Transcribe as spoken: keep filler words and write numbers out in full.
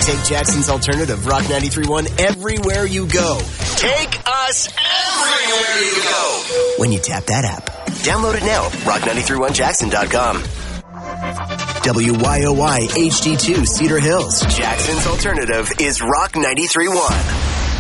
Take Jackson's Alternative, Rock ninety-three point one, everywhere you go. Take us everywhere you go when you tap that app. Download it now, rock nine three one jackson dot com. W Y O Y H D two Cedar Hills. Jackson's Alternative is Rock ninety-three point one.